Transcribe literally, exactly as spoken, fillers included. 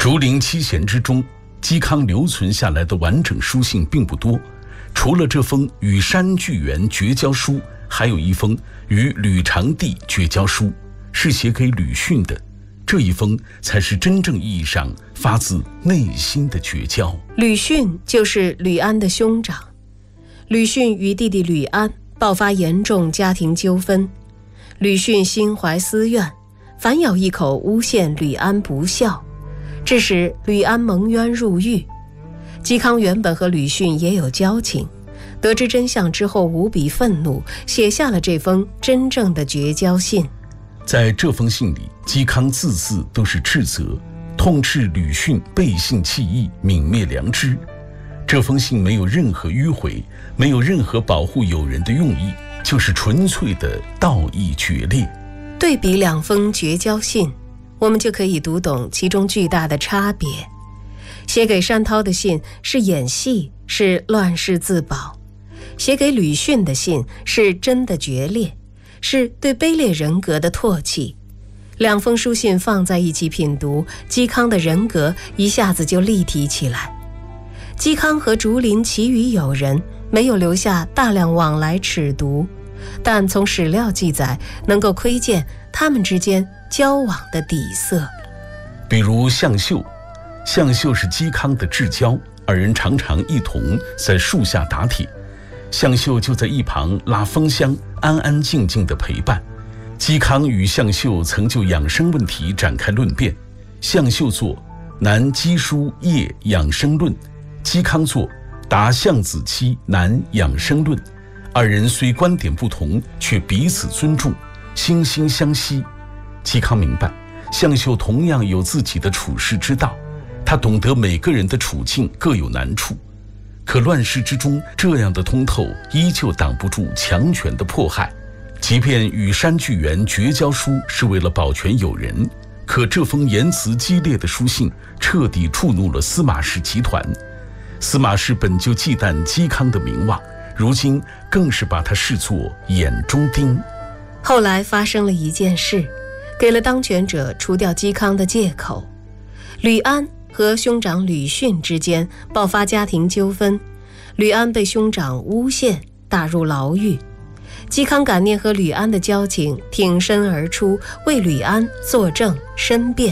竹林七贤之中，嵇康留存下来的完整书信并不多，除了这封与山巨源绝交书，还有一封与吕长帝绝交书，是写给吕逊的。这一封才是真正意义上发自内心的绝交。 吕逊就是吕安的兄长，吕逊与弟弟吕安爆发严重家庭纠纷，吕逊心怀私怨，反咬一口诬陷吕安不孝，致使吕安蒙冤入狱。嵇康原本和吕逊也有交情，得知真相之后无比愤怒，写下了这封真正的绝交信。 在这封信里，嵇康字字都是斥责，痛斥吕逊背信弃义，泯灭良知。这封信没有任何迂回，没有任何保护友人的用意，就是纯粹的道义决裂。 对比两封绝交信，我们就可以读懂其中巨大的差别。写给山涛的信是演戏，是乱世自保；写给吕逊的信是真的决裂，是对卑劣人格的唾弃。两封书信放在一起品读，嵇康的人格一下子就立体起来。嵇康和竹林其余友人没有留下大量往来尺牍，但从史料记载能够窥见他们之间交往的底色。 比如向秀，向秀是嵇康的至交，二人常常一同在树下打铁，向秀就在一旁拉风箱，安安静静的陪伴。嵇康与向秀曾就养生问题展开论辩，向秀作《南嵇书业养生论》，嵇康作《答向子期南养生论》。二人虽观点不同，却彼此尊重，惺惺相惜。嵇康明白，向秀同样有自己的处世之道，他懂得每个人的处境各有难处。可乱世之中，这样的通透依旧挡不住强权的迫害。即便与山巨源绝交书是为了保全友人，可这封言辞激烈的书信彻底触怒了司马氏集团。司马氏本就忌惮嵇康的名望，如今更是把他视作眼中钉。 后来发生了一件事，给了当权者除掉嵇康的借口。吕安和兄长吕逊之间爆发家庭纠纷，吕安被兄长诬陷，打入牢狱。嵇康感念和吕安的交情，挺身而出，为吕安作证申辩。